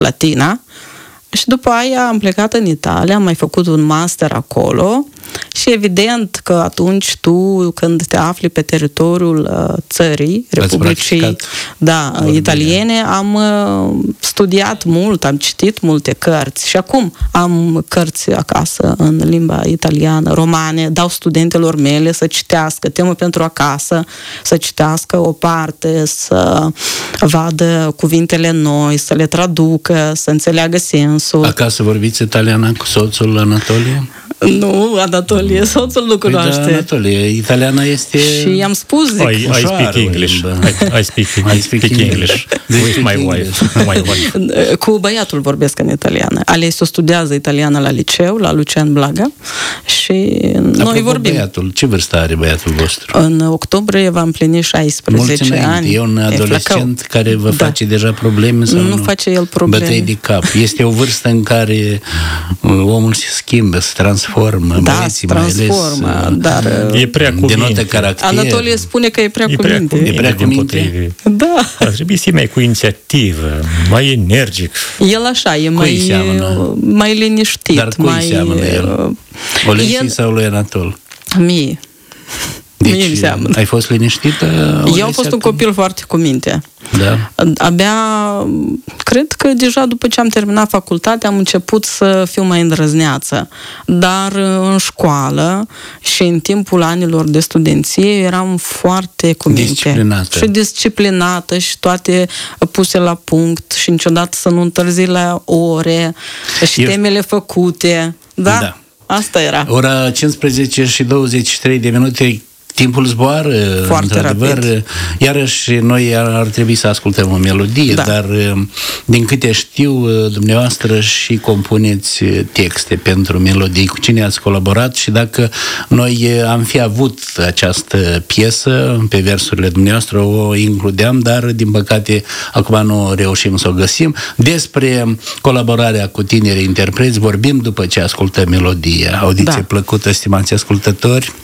latina. Și după aia am plecat în Italia, am mai făcut un master acolo și evident că atunci tu, când te afli pe teritoriul țării, Republicii italiene, am studiat mult, am citit multe cărți și acum am cărți acasă în limba italiană, romane, dau studentelor mele să citească, temă pentru acasă, să citească o parte, să vadă cuvintele noi, să le traducă, să înțeleagă sensul. Acasă vorbiți italiană cu soțul Anatolie? Nu, Anatolie, soțul nu cunoaște. Păi Anatolie, italiana este... Și i-am spus, zic, I speak English. I speak English with my wife. Cu băiatul vorbesc în italiană. Ales studiază italiană la liceu, la Lucian Blaga. Și noi vorbim. Băiatul, ce vârstă are băiatul vostru? În octombrie va împlini 16 ani. E un adolescent care vă face deja probleme? Sau nu face el probleme. Bătăi de cap. Este o vârstă în care omul se schimbă, se transformă. Da, se transformă, dar... E prea cuvinte. Anatolie spune că e prea cuvinte. E prea cuvinte? Da. Ar trebui să fie mai cu inițiativă, mai energic. El așa, e mai liniștit. Dar cui seamănă el? Olesii sau lui Anatol? Mie. Deci, ai fost liniștită? Eu am fost un copil foarte cu minte. Da. Abia, cred că deja după ce am terminat facultatea am început să fiu mai îndrăzneață. Dar în școală și în timpul anilor de studenție eram foarte cu minte. Disciplinată. Și disciplinată și toate puse la punct și niciodată să nu întârzi la ore și temele făcute. Da? Asta era. Ora 15 și 23 de minute. Timpul zboară, foarte într-adevăr. Rapid. Iarăși noi ar trebui să ascultăm o melodie, dar din câte știu, dumneavoastră și compuneți texte pentru melodii. Cu cine ați colaborat și dacă noi am fi avut această piesă pe versurile dumneavoastră, o includeam, dar din păcate acum nu reușim să o găsim. Despre colaborarea cu tinerii interpreți vorbim după ce ascultăm melodia. Audiție plăcută, stimați ascultători.